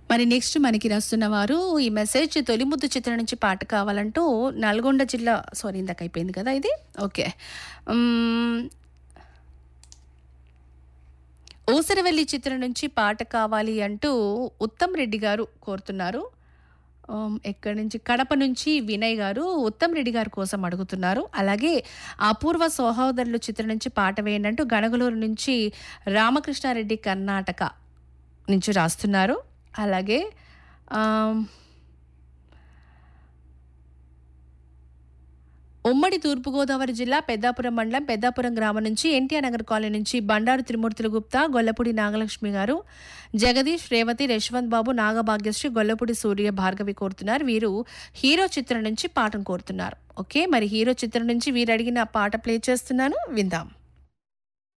మరి నెక్స్ట్ మనకి రాస్తున్న వారు ఈ మెసేజ్ తొలి ముద్దు చిత్రం నుంచి పాట కావాలంటూ నల్గొండ జిల్లా సారీ ఇందాక అయిపోయింది కదా ఇది ఓకే మ్మ్, ఊసరవెల్లి చిత్రం నుంచి పాట కావాలి అంటూ ఉత్తమ్ రెడ్డి గారు కోరుతున్నారు. ఎక్కడి నుంచి కడప నుంచి వినయ్ గారు ఉత్తమ్ రెడ్డి గారి కోసం అడుగుతున్నారు. అలాగే అపూర్వ సహోదరులు చిత్రం నుంచి పాట వేయండి అంటూ గణగలూరు నుంచి రామకృష్ణారెడ్డి కర్ణాటక నుంచి రాస్తున్నారు. అలాగే ఆమ్, ఉమ్మడి తూర్పుగోదావరి జిల్లా పెద్దాపురం మండలం పెద్దాపురం గ్రామం నుంచి ఎన్టీఆర్ నగర్ కాలనీ నుంచి బండారు త్రిమూర్తులు గుప్తా, గొల్లపూడి నాగలక్ష్మి గారు, జగదీష్, రేవతి, యశ్వంత్ బాబు, నాగభాగ్యశ్రీ, గొల్లపూడి సూర్య, భార్గవి కోరుతున్నారు. వీరు హీరో చిత్రం నుంచి పాటను కోరుతున్నారు. ఓకే, మరి హీరో చిత్రం నుంచి వీరు అడిగిన పాట ప్లే చేస్తున్నాను, విందాం.